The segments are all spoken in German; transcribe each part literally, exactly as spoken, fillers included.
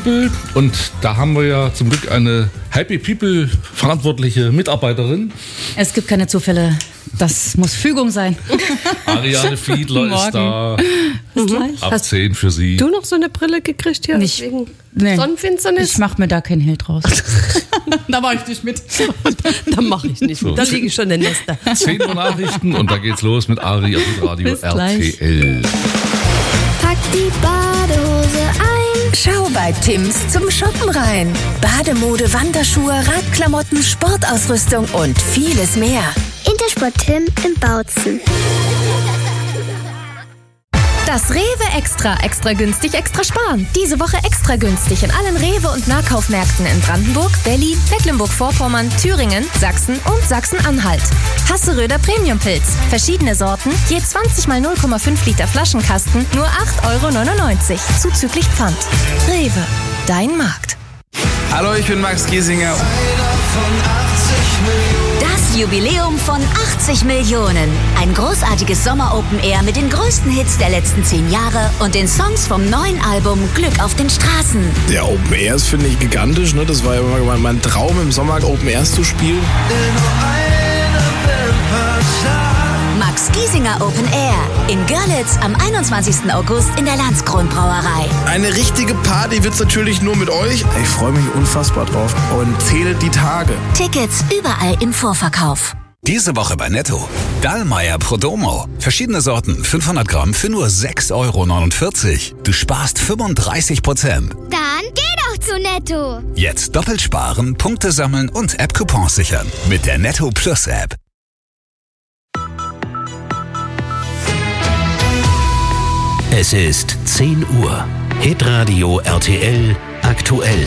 People und da haben wir ja zum Glück eine Happy People verantwortliche Mitarbeiterin. Es gibt keine Zufälle. Das muss Fügung sein. Ariane Fiedler ist da. Bis gleich. Ab zehn für Sie. Du noch so eine Brille gekriegt hier Nicht, wegen nee. Sonnenfinsternis? Ich mache mir da keinen Hehl draus. Da mache ich nicht mit. Da mache ich nicht mit. So. Da liege ich schon in Nester. zehn Uhr Nachrichten und da geht's los mit Ari auf Radio Bis R T L. Pack die Badehose ein. Schau bei Tims zum Shoppen rein. Bademode, Wanderschuhe, Radklamotten, Sportausrüstung und vieles mehr. Intersport Tim im Bautzen. Das Rewe Extra, extra günstig, extra sparen. Diese Woche extra günstig in allen Rewe- und Nahkaufmärkten in Brandenburg, Berlin, Mecklenburg-Vorpommern, Thüringen, Sachsen und Sachsen-Anhalt. Hasseröder Premiumpilz. Verschiedene Sorten, je zwanzig mal null Komma fünf Liter Flaschenkasten, nur acht Euro neunundneunzig, zuzüglich Pfand. Rewe, dein Markt. Hallo, ich bin Max Giesinger. Das Jubiläum von achtzig Millionen. Ein großartiges Sommer-Open-Air mit den größten Hits der letzten zehn Jahre und den Songs vom neuen Album Glück auf den Straßen. Der Open Airs finde ich gigantisch. Ne? Das war ja immer mein Traum, im Sommer Open Airs zu spielen. Max Giesinger Open Air in Görlitz am einundzwanzigsten August in der Landskron-Brauerei. Eine richtige Party wird's natürlich nur mit euch. Ich freue mich unfassbar drauf und zähle die Tage. Tickets überall im Vorverkauf. Diese Woche bei Netto. Dallmayr Prodomo. Verschiedene Sorten, fünfhundert Gramm für nur sechs Euro neunundvierzig. Du sparst fünfunddreißig Prozent. Dann geh doch zu Netto. Jetzt doppelt sparen, Punkte sammeln und App-Coupons sichern. Mit der Netto Plus App. Es ist zehn Uhr. Hitradio R T L aktuell.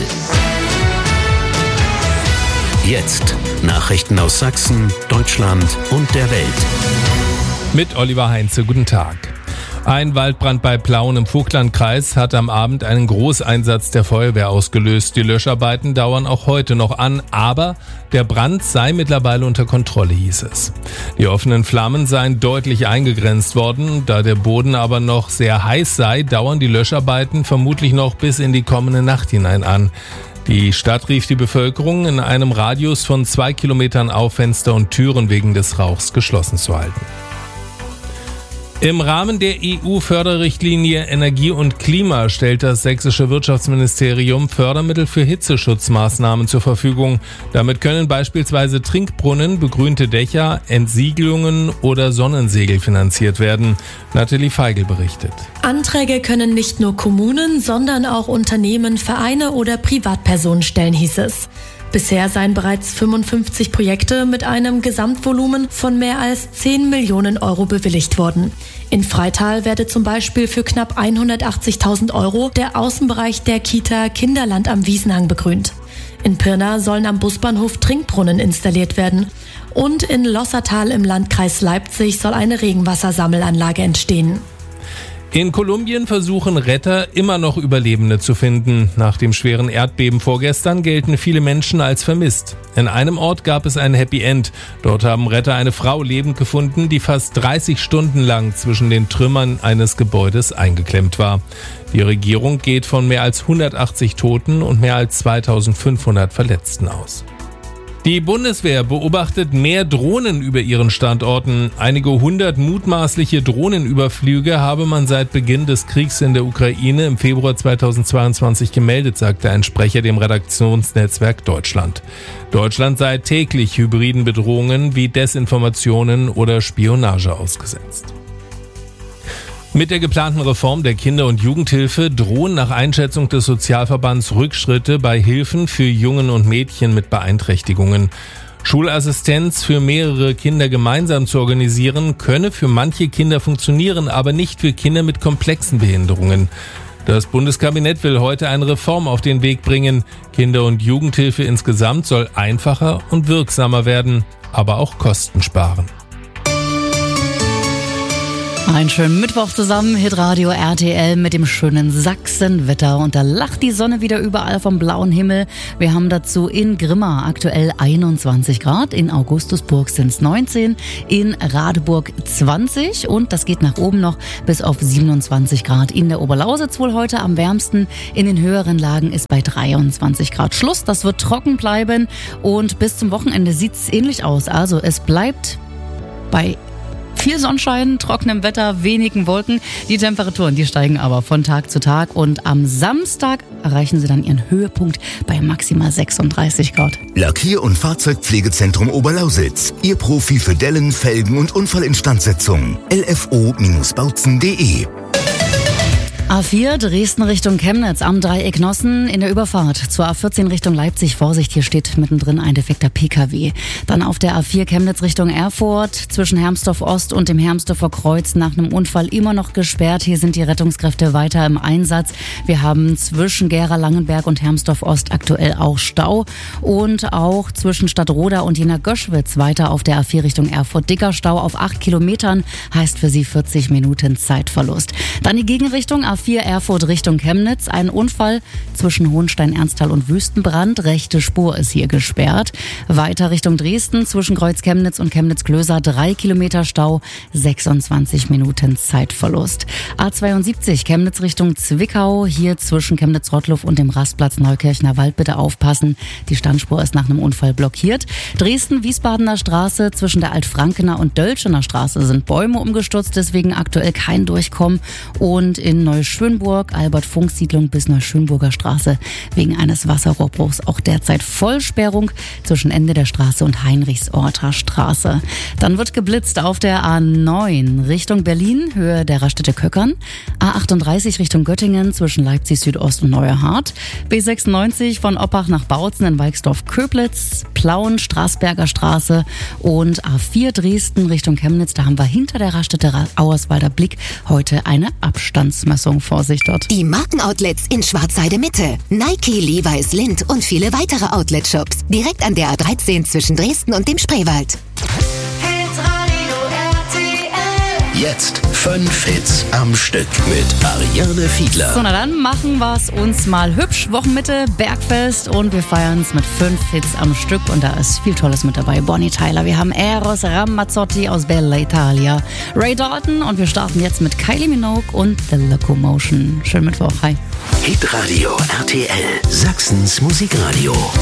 Jetzt Nachrichten aus Sachsen, Deutschland und der Welt. Mit Oliver Heinze, guten Tag. Ein Waldbrand bei Plauen im Vogtlandkreis hat am Abend einen Großeinsatz der Feuerwehr ausgelöst. Die Löscharbeiten dauern auch heute noch an, aber der Brand sei mittlerweile unter Kontrolle, hieß es. Die offenen Flammen seien deutlich eingegrenzt worden. Da der Boden aber noch sehr heiß sei, dauern die Löscharbeiten vermutlich noch bis in die kommende Nacht hinein an. Die Stadt rief die Bevölkerung, in einem Radius von zwei Kilometern auf Fenster und Türen wegen des Rauchs geschlossen zu halten. Im Rahmen der E U-Förderrichtlinie Energie und Klima stellt das sächsische Wirtschaftsministerium Fördermittel für Hitzeschutzmaßnahmen zur Verfügung. Damit können beispielsweise Trinkbrunnen, begrünte Dächer, Entsiegelungen oder Sonnensegel finanziert werden. Nathalie Feigl berichtet. Anträge können nicht nur Kommunen, sondern auch Unternehmen, Vereine oder Privatpersonen stellen, hieß es. Bisher seien bereits fünfundfünfzig Projekte mit einem Gesamtvolumen von mehr als zehn Millionen Euro bewilligt worden. In Freital werde zum Beispiel für knapp hundertachtzigtausend Euro der Außenbereich der Kita Kinderland am Wiesenhang begrünt. In Pirna sollen am Busbahnhof Trinkbrunnen installiert werden. Und in Lossertal im Landkreis Leipzig soll eine Regenwassersammelanlage entstehen. In Kolumbien versuchen Retter immer noch Überlebende zu finden. Nach dem schweren Erdbeben vorgestern gelten viele Menschen als vermisst. In einem Ort gab es ein Happy End. Dort haben Retter eine Frau lebend gefunden, die fast dreißig Stunden lang zwischen den Trümmern eines Gebäudes eingeklemmt war. Die Regierung geht von mehr als hundertachtzig Toten und mehr als zweitausendfünfhundert Verletzten aus. Die Bundeswehr beobachtet mehr Drohnen über ihren Standorten. Einige hundert mutmaßliche Drohnenüberflüge habe man seit Beginn des Kriegs in der Ukraine im Februar zweitausendzweiundzwanzig gemeldet, sagte ein Sprecher dem Redaktionsnetzwerk Deutschland. Deutschland sei täglich hybriden Bedrohungen wie Desinformationen oder Spionage ausgesetzt. Mit der geplanten Reform der Kinder- und Jugendhilfe drohen nach Einschätzung des Sozialverbands Rückschritte bei Hilfen für Jungen und Mädchen mit Beeinträchtigungen. Schulassistenz für mehrere Kinder gemeinsam zu organisieren, könne für manche Kinder funktionieren, aber nicht für Kinder mit komplexen Behinderungen. Das Bundeskabinett will heute eine Reform auf den Weg bringen. Kinder- und Jugendhilfe insgesamt soll einfacher und wirksamer werden, aber auch Kosten sparen. Einen schönen Mittwoch zusammen, Hitradio R T L mit dem schönen Sachsenwetter. Und da lacht die Sonne wieder überall vom blauen Himmel. Wir haben dazu in Grimma aktuell einundzwanzig Grad, in Augustusburg sind es neunzehn, in Radeburg zwanzig und das geht nach oben noch bis auf siebenundzwanzig Grad. In der Oberlausitz wohl heute am wärmsten, in den höheren Lagen ist bei dreiundzwanzig Grad Schluss. Das wird trocken bleiben und bis zum Wochenende sieht es ähnlich aus. Also es bleibt bei viel Sonnenschein, trockenem Wetter, wenigen Wolken. Die Temperaturen, die steigen aber von Tag zu Tag und am Samstag erreichen sie dann ihren Höhepunkt bei maximal sechsunddreißig Grad. Lackier- und Fahrzeugpflegezentrum Oberlausitz. Ihr Profi für Dellen, Felgen und Unfallinstandsetzung. L F O Bautzen punkt de. A vier Dresden Richtung Chemnitz am Dreieck Nossen in der Überfahrt zur A vierzehn Richtung Leipzig. Vorsicht, hier steht mittendrin ein defekter P K W. Dann auf der A vier Chemnitz Richtung Erfurt zwischen Hermsdorf Ost und dem Hermsdorfer Kreuz nach einem Unfall immer noch gesperrt. Hier sind die Rettungskräfte weiter im Einsatz. Wir haben zwischen Gera-Langenberg und Hermsdorf Ost aktuell auch Stau und auch zwischen Stadtroda und Jena Göschwitz weiter auf der A vier Richtung Erfurt. Dicker Stau auf acht Kilometern heißt für Sie vierzig Minuten Zeitverlust. Dann die Gegenrichtung A vier Erfurt Richtung Chemnitz. Ein Unfall zwischen Hohenstein-Ernsthal und Wüstenbrand. Rechte Spur ist hier gesperrt. Weiter Richtung Dresden zwischen Kreuz Chemnitz und Chemnitz-Klöser. Drei Kilometer Stau, sechsundzwanzig Minuten Zeitverlust. A zweiundsiebzig Chemnitz Richtung Zwickau. Hier zwischen Chemnitz-Rottluff und dem Rastplatz Neukirchner Wald bitte aufpassen. Die Standspur ist nach einem Unfall blockiert. Dresden-Wiesbadener Straße zwischen der Altfrankener und Dölschener Straße sind Bäume umgestürzt, deswegen aktuell kein Durchkommen. Und in Neuschönburg, Albert-Funk-Siedlung bis Neuschönburger Straße wegen eines Wasserrohrbruchs auch derzeit Vollsperrung zwischen Ende der Straße und Heinrichsorter Straße. Dann wird geblitzt auf der A neun Richtung Berlin, Höhe der Raststätte Köckern, A achtunddreißig Richtung Göttingen zwischen Leipzig Südost und Neuerhardt, B sechsundneunzig von Oppach nach Bautzen in Weixdorf-Köblitz, Plauen, Straßberger Straße und A vier Dresden Richtung Chemnitz. Da haben wir hinter der Raststätte Auerswalder Blick heute eine Abstandsmessung. Vorsicht dort. Die Markenoutlets in Schwarzheide Mitte. Nike, Levi's, Lindt und viele weitere Outlet-Shops. Direkt an der A dreizehn zwischen Dresden und dem Spreewald. Jetzt fünf Hits am Stück mit Ariane Fiedler. So, na dann machen wir es uns mal hübsch. Wochenmitte, Bergfest und wir feiern es mit fünf Hits am Stück und da ist viel Tolles mit dabei. Bonnie Tyler, wir haben Eros Ramazzotti aus Bella Italia, Ray Dalton und wir starten jetzt mit Kylie Minogue und The Locomotion. Schönen Mittwoch, hi. Hitradio R T L, Sachsens Musikradio.